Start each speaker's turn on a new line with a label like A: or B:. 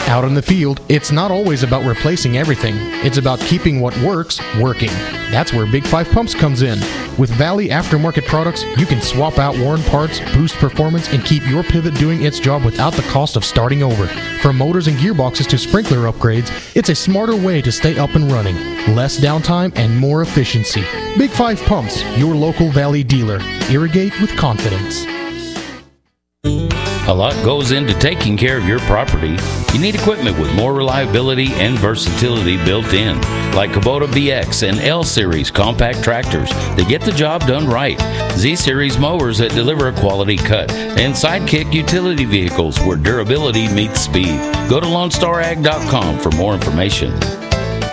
A: Out in the field, it's not always about replacing everything. It's about keeping what works, working. That's where Big 5 Pumps comes in. With Valley aftermarket products, you can swap out worn parts, boost performance, and keep your pivot doing its job without the cost of starting over. From motors and gearboxes to sprinkler upgrades, it's a smarter way to stay up and running. Less downtime and more efficiency. Big 5 Pumps, your local Valley dealer. Irrigate with confidence.
B: A lot goes into taking care of your property. You need equipment with more reliability and versatility built in, like Kubota BX and L-Series compact tractors that get the job done right, Z-Series mowers that deliver a quality cut, and Sidekick utility vehicles where durability meets speed. Go to LoneStarAg.com for more information.